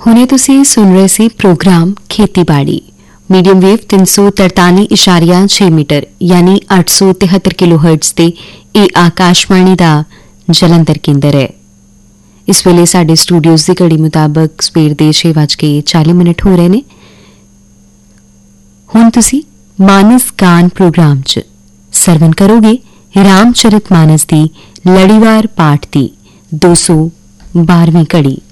ਹੁਣੇ ਤੁਸੀਂ ਸੁਣ ਰਹੇ ਸੀ ਪ੍ਰੋਗਰਾਮ ਖੇਤੀਬਾੜੀ ਮੀਡੀਅਮ ਵੇਵ 343.6 ਮੀਟਰ ਯਾਨੀ 873 ਕਿਲੋਹਰਟਜ਼ ਤੇ ਇਹ ਆਕਾਸ਼ਵਾਣੀ ਦਾ ਜਲੰਧਰ ਕੇਂਦਰ ਹੈ। ਇਸ ਵੇਲੇ ਸਾਡੇ ਸਟੂਡੀਓਜ਼ ਦੀ ਘੜੀ ਮੁਤਾਬਕ ਸਵੇਰ ਦੇ 6:40 ਹੋ ਰਹੇ ਨੇ। ਹੁਣ ਤੁਸੀਂ ਮਾਨਸ ਗਾਨ ਪ੍ਰੋਗਰਾਮ 'ਚ ਸਰਵਨ ਕਰੋਗੇ ਰਾਮਚਰਿਤ ਮਾਨਸ ਦੀ ਲੜੀਵਾਰ ਪਾਠ ਦੀ 212ਵੀਂ ਘੜੀ।